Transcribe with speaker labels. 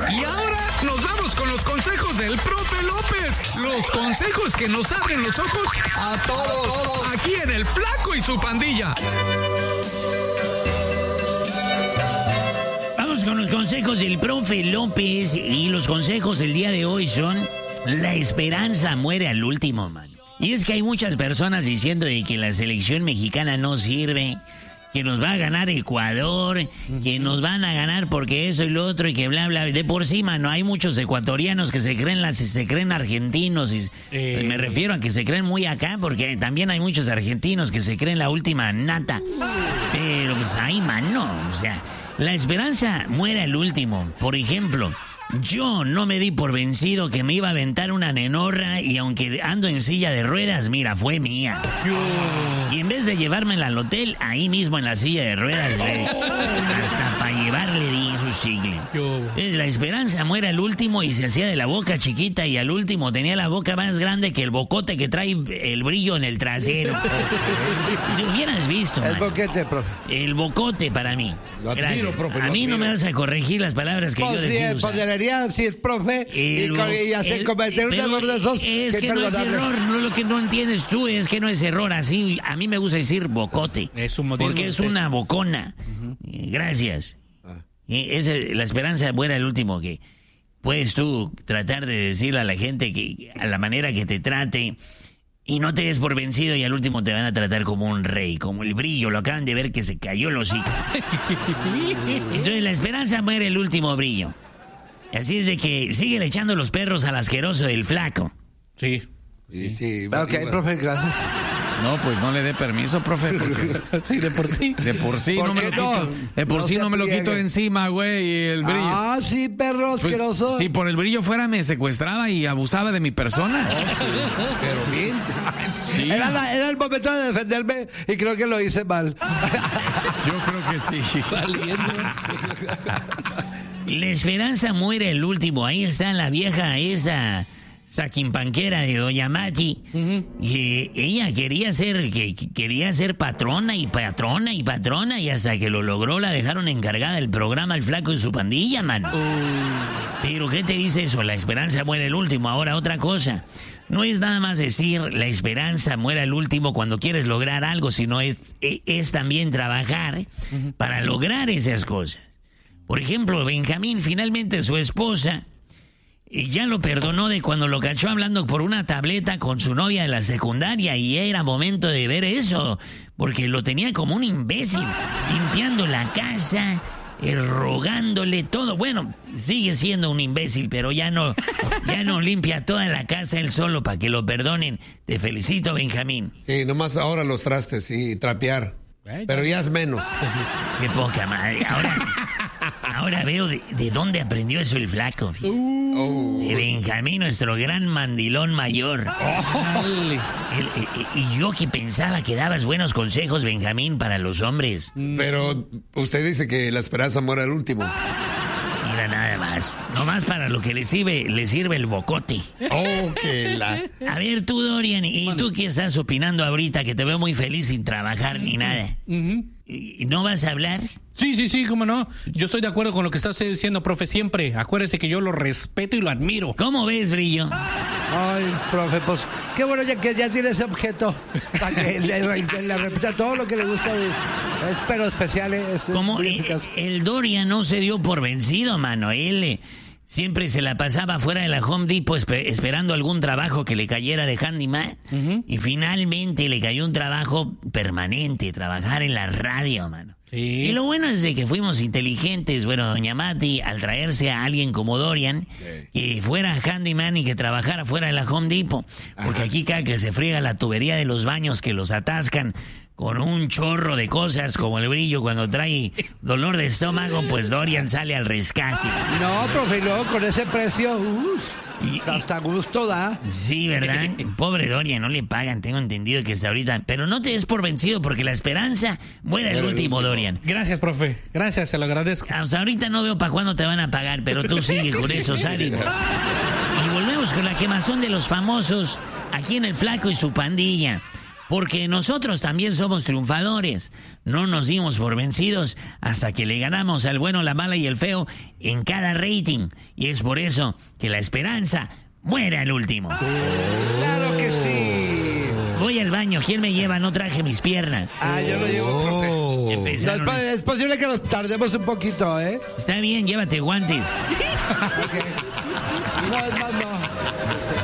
Speaker 1: Y ahora nos vamos con los consejos del profe López. Los consejos que nos abren los ojos a todos. Aquí en El Flaco y su Pandilla.
Speaker 2: Vamos con los consejos del profe López. Y los consejos del día de hoy son: la esperanza muere al último, man. Y es que hay muchas personas diciendo de que la selección mexicana no sirve, que nos va a ganar Ecuador, que nos van a ganar porque eso y lo otro y que bla, bla. De por sí, mano, hay muchos ecuatorianos que se creen argentinos. Y me refiero a que se creen muy acá, porque también hay muchos argentinos que se creen la última nata. Pero pues ahí, mano, o sea, la esperanza muere al último. Por ejemplo, yo no me di por vencido que me iba a aventar una nenorra y aunque ando en silla de ruedas, mira, fue mía. Y en vez de llevármela al hotel, ahí mismo en la silla de ruedas, hasta para llevarle di sus chicles. Es la esperanza muere al último y se hacía de la boca chiquita y al último tenía la boca más grande que el bocote que trae el brillo en el trasero. Lo hubieras visto,
Speaker 3: El
Speaker 2: man.
Speaker 3: boquete, profe.
Speaker 2: El bocote para mí.
Speaker 4: Lo admiro, profe.
Speaker 2: A mí no me vas a corregir las palabras que yo decía.
Speaker 3: Pues debería, si es profe, y hacer cometer un error de esos.
Speaker 2: Es que no es error, no, lo que no entiendes tú es que no es error. Así, a mí me gusta decir bocote.
Speaker 5: Es un modismo
Speaker 2: porque es una bocona. Gracias. La esperanza muere al último, que puedes tú tratar de decirle a la gente que a la manera que te trate y no te des por vencido y al último te van a tratar como un rey, como el brillo. Lo acaban de ver que se cayó el hocico. Entonces la esperanza muere el último brillo. Así es de que sigue echando los perros al asqueroso del Flaco.
Speaker 5: Sí.
Speaker 4: Sí.
Speaker 3: Ok, profe, gracias.
Speaker 6: No, pues no le dé permiso, profe. Porque
Speaker 5: Sí, de por sí.
Speaker 6: de por sí
Speaker 3: ¿Por
Speaker 6: no me
Speaker 3: qué
Speaker 6: lo
Speaker 3: no?
Speaker 6: quito. De por
Speaker 3: No
Speaker 6: sí
Speaker 3: se
Speaker 6: no me lo quito
Speaker 3: pliegue.
Speaker 6: de encima, güey, y el brillo.
Speaker 3: Ah, sí, perro
Speaker 6: Pues,
Speaker 3: asqueroso.
Speaker 6: si por el brillo fuera, me secuestraba y abusaba de mi persona.
Speaker 4: Pero bien.
Speaker 6: Sí,
Speaker 3: Era el momento de defenderme y creo que lo hice mal.
Speaker 6: yo creo que sí.
Speaker 2: La esperanza muere el último. Ahí está la vieja esa saquimpanquera de Doña Mati. Y ella quería ser patrona y hasta que lo logró la dejaron encargada del programa El Flaco y su Pandilla, man. Pero ¿qué te dice eso? La esperanza muere el último. Ahora otra cosa. No es nada más decir la esperanza muere al último cuando quieres lograr algo, sino es también trabajar para lograr esas cosas. Por ejemplo, Benjamín, finalmente su esposa ya lo perdonó de cuando lo cachó hablando por una tableta con su novia de la secundaria y era momento de ver eso, porque lo tenía como un imbécil, limpiando la casa, rogándole todo. Bueno, sigue siendo un imbécil, pero ya no limpia toda la casa él solo para que lo perdonen. Te felicito, Benjamín.
Speaker 4: Sí, nomás ahora los trastes y trapear. Pero ya es menos.
Speaker 2: Qué poca madre. Ahora veo de dónde aprendió eso el Flaco. De Benjamín, nuestro gran mandilón mayor. Y yo que pensaba que dabas buenos consejos, Benjamín, para los hombres.
Speaker 4: Pero usted dice que la esperanza muere al último.
Speaker 2: Mira, nada más. Nomás para lo que le sirve el bocote.
Speaker 4: Oh, que la...
Speaker 2: A ver, tú, Dorian, ¿y tú qué estás opinando ahorita? Que te veo muy feliz sin trabajar ni nada. ¿Y no vas a hablar?
Speaker 5: Sí, cómo no. Yo estoy de acuerdo con lo que está usted diciendo, profe, siempre. Acuérdese que yo lo respeto y lo admiro.
Speaker 2: ¿Cómo ves, Brillo?
Speaker 3: Ay, profe, pues qué bueno que ya tiene ese objeto para que le repita todo lo que le gusta. Pero especial.
Speaker 2: Como el Dorian no se dio por vencido, mano. Él siempre se la pasaba fuera de la Home Depot esperando algún trabajo que le cayera de handyman. Y finalmente le cayó un trabajo permanente, trabajar en la radio, mano.
Speaker 5: Sí.
Speaker 2: Y lo bueno es de que fuimos inteligentes, bueno, doña Mati, al traerse a alguien como Dorian, que fuera handyman y que trabajara fuera de la Home Depot. Porque aquí cada que se friega la tubería de los baños que los atascan con un chorro de cosas como el Brillo cuando trae dolor de estómago, pues Dorian sale al rescate.
Speaker 3: No, profe, y luego con ese precio, hasta gusto da.
Speaker 2: Sí, ¿verdad? Pobre Dorian, no le pagan, tengo entendido que hasta ahorita. Pero no te des por vencido porque la esperanza muere el último, Dorian.
Speaker 5: Gracias, profe. Gracias, se lo agradezco.
Speaker 2: Hasta ahorita no veo para cuándo te van a pagar, pero tú sigue con esos ánimos. Y volvemos con la quemazón de los famosos aquí en El Flaco y su Pandilla. Porque nosotros también somos triunfadores. No nos dimos por vencidos hasta que le ganamos al bueno, la mala y el feo en cada rating. Y es por eso que la esperanza muere al último.
Speaker 3: Claro que sí.
Speaker 2: Voy al baño. ¿Quién me lleva? No traje mis piernas.
Speaker 3: Yo lo llevo, profe. No,
Speaker 2: Empezaron.
Speaker 3: es posible que nos tardemos un poquito, ¿eh?
Speaker 2: Está bien, llévate guantes.
Speaker 3: Ok. No, es más, no.